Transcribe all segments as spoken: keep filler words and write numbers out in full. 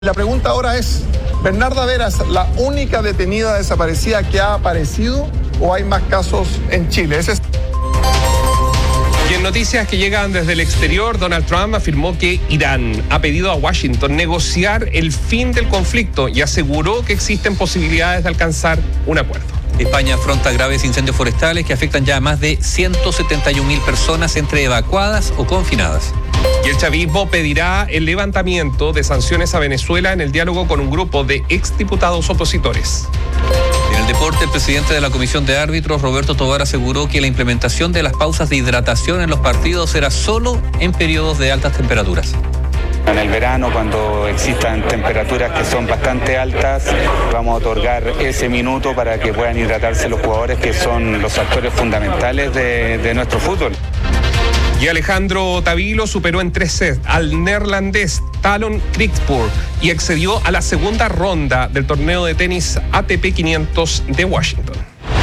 La pregunta ahora es, ¿Bernarda Vera es la única detenida desaparecida que ha aparecido o hay más casos en Chile? Ese es... Y en noticias que llegan desde el exterior, Donald Trump afirmó que Irán ha pedido a Washington negociar el fin del conflicto y aseguró que existen posibilidades de alcanzar un acuerdo. España afronta graves incendios forestales que afectan ya a más de ciento setenta y un mil personas entre evacuadas o confinadas. Y el chavismo pedirá el levantamiento de sanciones a Venezuela en el diálogo con un grupo de exdiputados opositores. En el deporte, el presidente de la Comisión de Árbitros, Roberto Tovar, aseguró que la implementación de las pausas de hidratación en los partidos será solo en periodos de altas temperaturas. En el verano, cuando existan temperaturas que son bastante altas, vamos a otorgar ese minuto para que puedan hidratarse los jugadores que son los actores fundamentales de, de nuestro fútbol. Y Alejandro Tavilo superó en tres sets al neerlandés Talon Kriksburg y accedió a la segunda ronda del torneo de tenis A T P quinientos de Washington.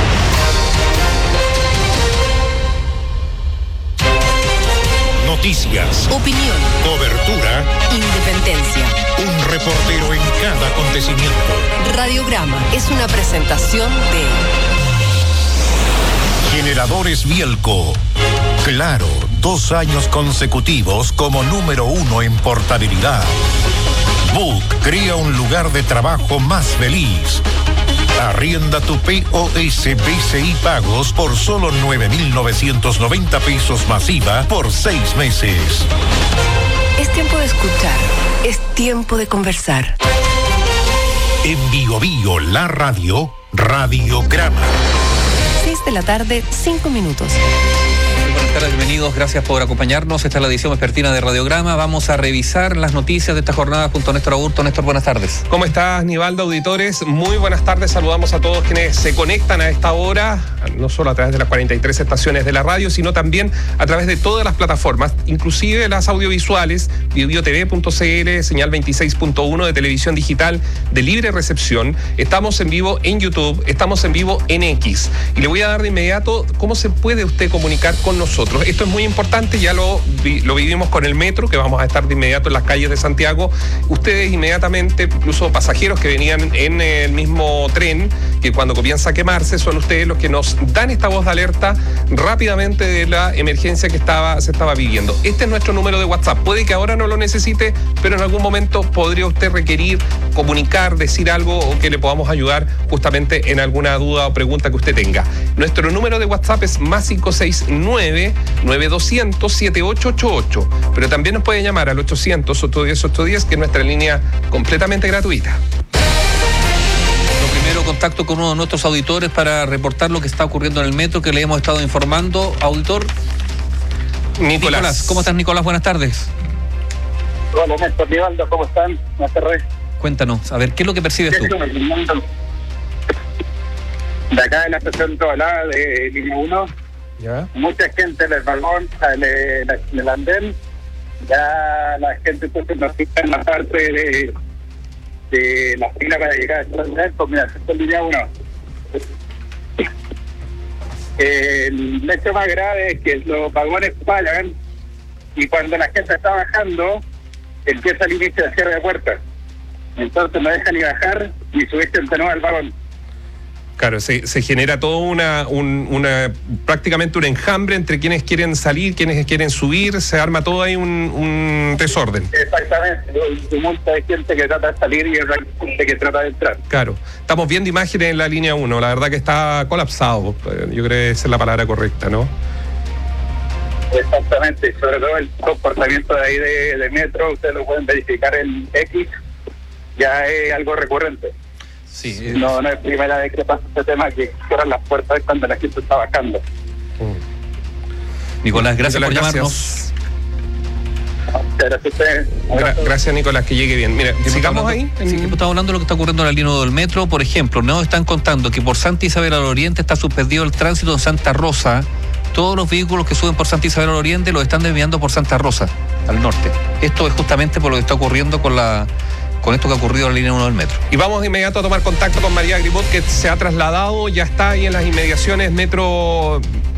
Noticias, opinión, cobertura, independencia. Un reportero en cada acontecimiento. Radiograma es una presentación de Generadores Bielco. Claro, dos años consecutivos como número uno en portabilidad. Book crea un lugar de trabajo más feliz. Arrienda tu P O S B C I Pagos por solo nueve mil novecientos noventa pesos masiva por seis meses. Es tiempo de escuchar, es tiempo de conversar. En Bio Bio, la radio, Radiograma. seis de la tarde, cinco minutos. Buenas tardes, bienvenidos, gracias por acompañarnos. Esta es la edición vespertina de Radiograma. Vamos a revisar las noticias de esta jornada junto a Néstor Aburto. Néstor, buenas tardes. ¿Cómo estás, Nivaldo, auditores? Muy buenas tardes, saludamos a todos quienes se conectan a esta hora, no solo a través de las cuarenta y tres estaciones de la radio, sino también a través de todas las plataformas, inclusive las audiovisuales, biobiotv punto c l, señal veintiséis punto uno de televisión digital de libre recepción. Estamos en vivo en YouTube, estamos en vivo en X. Y le voy a dar de inmediato cómo se puede usted comunicar con nosotros. Esto es muy importante, ya lo, vi, lo vivimos con el metro, que vamos a estar de inmediato en las calles de Santiago. Ustedes inmediatamente, incluso pasajeros que venían en el mismo tren, que cuando comienza a quemarse, son ustedes los que nos dan esta voz de alerta rápidamente de la emergencia que estaba, se estaba viviendo. Este es nuestro número de WhatsApp. Puede que ahora no lo necesite, pero en algún momento podría usted requerir comunicar, decir algo o que le podamos ayudar justamente en alguna duda o pregunta que usted tenga. Nuestro número de WhatsApp es más cinco seis nueve, nueve dos cero cero, siete ocho ocho ocho, pero también nos puede llamar al ochocientos, ocho diez, ocho diez, que es nuestra línea completamente gratuita. Lo primero, contacto con uno de nuestros auditores para reportar lo que está ocurriendo en el metro, que le hemos estado informando. Auditor Nicolás. Nicolás, ¿cómo estás, Nicolás? Buenas tardes. Hola, Néstor, Nivaldo, ¿cómo están? Buenas tardes. Cuéntanos, a ver, ¿qué es lo que percibes tú? De acá en la estación Tobalá de línea uno, ¿Ya? mucha gente en el vagón, en el, en el andén, ya la gente entonces nos fija en la parte de, de la fila para llegar al andén, pues mira, esto es línea uno. El hecho más grave es que los vagones fallan y cuando la gente está bajando, empieza el inicio de cierre de puertas. Entonces no dejan ni bajar ni subirse de nuevo al vagón. Claro, se, se genera todo una, un, una, prácticamente un enjambre entre quienes quieren salir, quienes quieren subir, se arma todo ahí un, un desorden. Exactamente, un tumulto de gente que trata de salir y otra gente que trata de entrar. Claro, estamos viendo imágenes en la línea uno, la verdad que está colapsado, yo creo que esa es la palabra correcta, ¿no? Exactamente, sobre todo el comportamiento de ahí de, de metro, ustedes lo pueden verificar en X, ya es algo recurrente. Sí, no, no es primera vez que pasa este tema, que cierran las puertas cuando la gente está bajando. Nicolás, gracias Nicolás, por gracias. llamarnos. Gracias a ustedes. Gra- gracias, Nicolás, que llegue bien. Mira, sigamos ahí. Sí, estamos hablando de lo que está ocurriendo en la línea del metro. Por ejemplo, nos están contando que por Santa Isabel al Oriente está suspendido el tránsito en Santa Rosa. Todos los vehículos que suben por Santa Isabel al Oriente los están desviando por Santa Rosa, al norte. Esto es justamente por lo que está ocurriendo con la... con esto que ha ocurrido en la línea uno del metro. Y vamos de inmediato a tomar contacto con María Gribot, que se ha trasladado, ya está ahí en las inmediaciones metro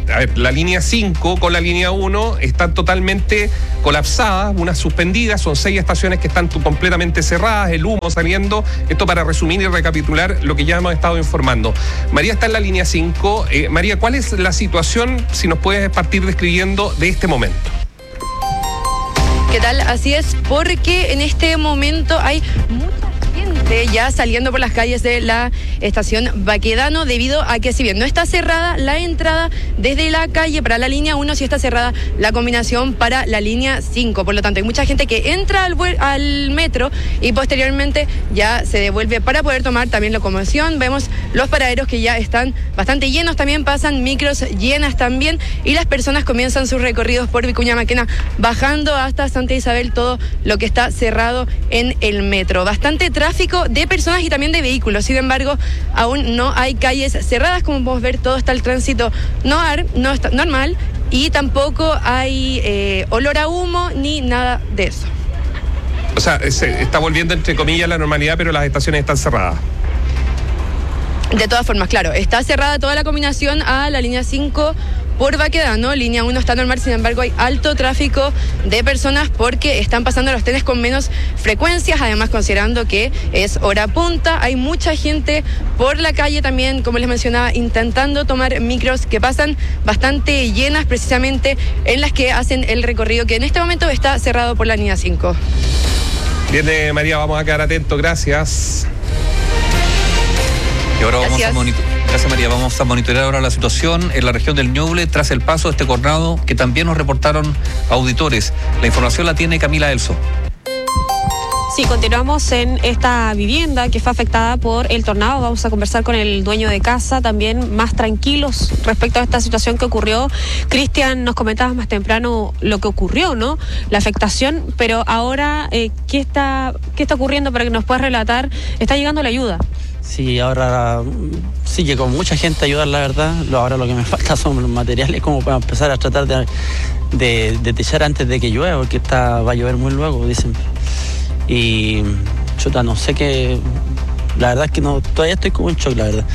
a ver, la línea cinco con la línea uno están totalmente colapsadas, unas suspendidas, son seis estaciones que están completamente cerradas, el humo saliendo. Esto para resumir y recapitular lo que ya hemos estado informando. María está en la línea cinco. Eh, María, ¿cuál es la situación, si nos puedes partir describiendo de este momento? ¿Qué tal? Así es, porque en este momento hay mucha gente ya saliendo por las calles de la estación Baquedano, debido a que si bien no está cerrada la entrada desde la calle para la línea uno, sí está cerrada la combinación para la línea cinco. Por lo tanto, hay mucha gente que entra al, al metro y posteriormente ya se devuelve para poder tomar también locomoción. Vemos los paraderos que ya están bastante llenos, también pasan micros llenas también, y las personas comienzan sus recorridos por Vicuña Maquena, bajando hasta Santa Isabel, todo lo que está cerrado en el metro. Bastante tráfico de personas y también de vehículos. Sin embargo, aún no hay calles cerradas, como podemos ver, todo está el tránsito no, no está normal, y tampoco hay eh, olor a humo ni nada de eso. O sea, se está volviendo entre comillas la normalidad, pero las estaciones están cerradas. De todas formas, claro, está cerrada toda la combinación a la línea cinco por Baquedano, línea uno está normal, sin embargo hay alto tráfico de personas porque están pasando los trenes con menos frecuencias, además considerando que es hora punta, hay mucha gente por la calle también, como les mencionaba, intentando tomar micros que pasan bastante llenas, precisamente en las que hacen el recorrido que en este momento está cerrado por la línea cinco. Bien, eh, María, vamos a quedar atentos, gracias. Y ahora vamos Gracias. a monitorear. Gracias, María. Vamos a monitorear ahora la situación en la región del Ñuble tras el paso de este tornado que también nos reportaron auditores. La información la tiene Camila Elso. Sí, continuamos en esta vivienda que fue afectada por el tornado. Vamos a conversar con el dueño de casa, también más tranquilos respecto a esta situación que ocurrió. Cristian, nos comentabas más temprano lo que ocurrió, ¿no? La afectación, pero ahora, eh, ¿qué está, qué está ocurriendo para que nos puedas relatar? ¿Está llegando la ayuda? Sí, ahora sí llegó mucha gente a ayudar, la verdad. Ahora lo que me falta son los materiales como para empezar a tratar de, de, de techar antes de que llueva, porque está, va a llover muy luego, dicen. Y chuta, no sé qué, la verdad es que no, todavía estoy como en shock, la verdad.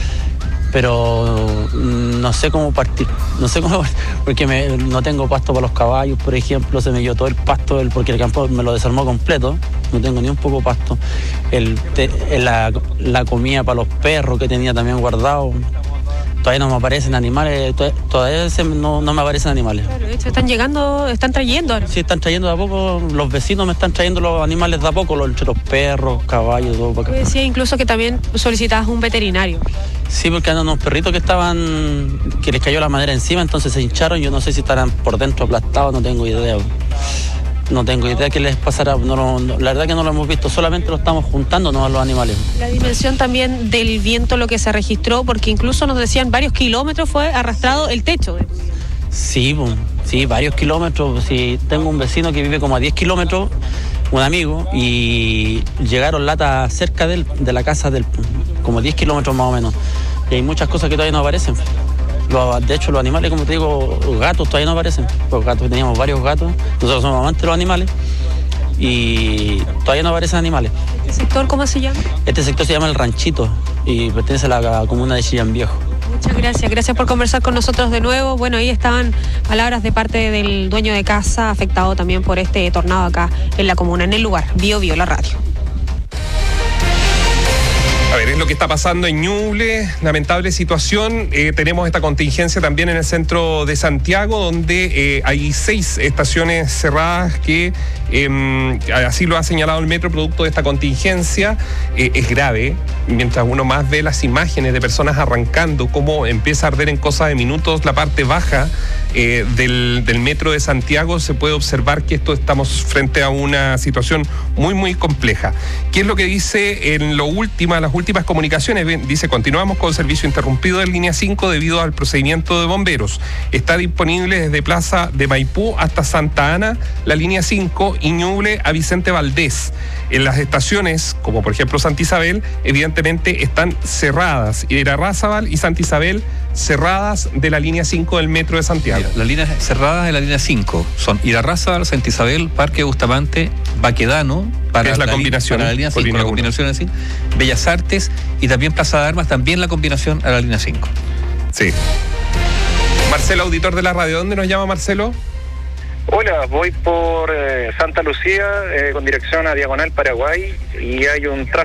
Pero no sé cómo partir, no sé cómo, porque me, no tengo pasto para los caballos, por ejemplo, se me dio todo el pasto, el, porque el campo me lo desarmó completo, no tengo ni un poco pasto. El, te, la, la comida para los perros que tenía también guardado, todavía no me aparecen animales, todavía no, no me aparecen animales. Claro, de hecho están llegando, están trayendo ahora. Sí, están trayendo de a poco, los vecinos me están trayendo los animales de a poco, los, entre los perros, caballos, todo para acá. Decía incluso que también solicitabas un veterinario. Sí, porque andan unos perritos que estaban, que les cayó la madera encima, entonces se hincharon, yo no sé si estarán por dentro aplastados, no tengo idea. No tengo idea qué les pasará, no, no, la verdad que no lo hemos visto, solamente lo estamos juntando, no a los animales. La dimensión también del viento, lo que se registró, porque incluso nos decían varios kilómetros fue arrastrado el techo. Sí, sí, varios kilómetros. Sí, tengo un vecino que vive como a diez kilómetros, un amigo, y llegaron latas cerca de, él, de la casa, del, como diez kilómetros más o menos. Y hay muchas cosas que todavía no aparecen. Los, de hecho, los animales, como te digo, los gatos todavía no aparecen. Los gatos, teníamos varios gatos, nosotros somos amantes de los animales y todavía no aparecen animales. ¿Este sector cómo se llama? Este sector se llama El Ranchito y pertenece a la comuna de Chillán Viejo. Muchas gracias, gracias por conversar con nosotros de nuevo. Bueno, ahí estaban palabras de parte del dueño de casa, afectado también por este tornado acá en la comuna, en el lugar. Bio Bio, la radio. A ver, es lo que está pasando en Ñuble, lamentable situación. Eh, tenemos esta contingencia también en el centro de Santiago, donde eh, hay seis estaciones cerradas que, eh, así lo ha señalado el metro, producto de esta contingencia. Eh, es grave, mientras uno más ve las imágenes de personas arrancando, cómo empieza a arder en cosa de minutos la parte baja eh, del, del metro de Santiago, se puede observar que esto estamos frente a una situación muy, muy compleja. ¿Qué es lo que dice en lo último, las últimas comunicaciones? Dice, continuamos con servicio interrumpido en línea cinco debido al procedimiento de bomberos. Está disponible desde Plaza de Maipú hasta Santa Ana, la línea cinco, y Ñuble a Vicente Valdés. En las estaciones, como por ejemplo Santa Isabel, evidentemente están cerradas. Irarrázaval y Santa Isabel cerradas de la línea cinco del metro de Santiago. Mira, las líneas cerradas de la línea cinco son Irarrázaval, Santa Isabel, Parque Bustamante, Baquedano, para es la, la combinación, para la línea cinco, línea la combinación así, Bellas Artes y también Plaza de Armas, también la combinación a la línea cinco. Sí. Marcelo, auditor de la radio, ¿dónde nos llama Marcelo? Hola, voy por eh, Santa Lucía eh, con dirección a Diagonal Paraguay y hay un tráfico